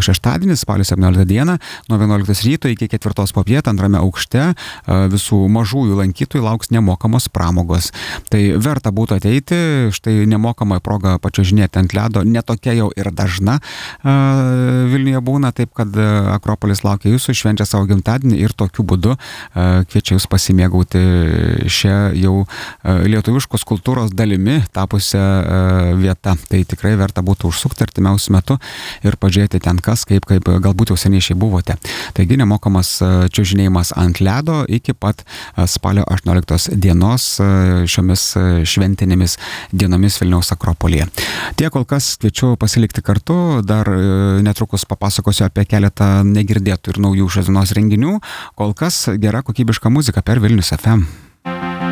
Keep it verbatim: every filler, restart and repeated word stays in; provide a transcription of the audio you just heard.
šeštadienį, spalio septynioliktą dieną, nuo vienuoliktos ryto iki ketvirtos popiet antrame aukšte visų mažųjų lankytojų lauks nemokamos pramogos. Tai verta būtų ateiti, štai nemokama proga pačiuožinėti ant ledo, netokia jau ir dažna Vilniuje būna, taip kad Akropolis laukia jūsų, švenčia savo gimtadienį ir tokiu būdu kviečia jūs pasimėgauti šią jau lietuviškos kultūros dalimi tapusią vietą. Tai tikrai verta būtų užsukti artimiausiu metu ir pažiūrėti ten kas, kaip, kaip galbūt jau seniai šiai buvote. Taigi nemokamas čiuožinėjimas ant ledo iki pat spalio aštuonioliktos dienos šiomis šventinėmis dienomis Vilniaus Akropolyje. Tiek kol kas kviečiu pasilikti kartu, dar netrukus papasakosiu apie keletą negirdėtų ir naujų šios dienos renginių. Kol kas gera kokybiška muzika per Vilnius F M.